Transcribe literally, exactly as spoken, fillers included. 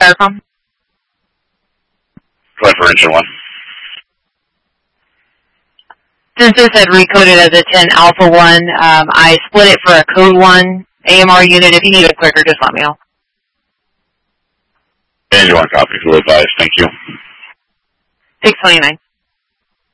Intercom? Go ahead for engine one. Since this had recoded as a ten Alpha one, um, I split it for a code one A M R unit. If you need it quicker, just let me know. Engine one copy, fully advised. Thank you. six twenty-nine.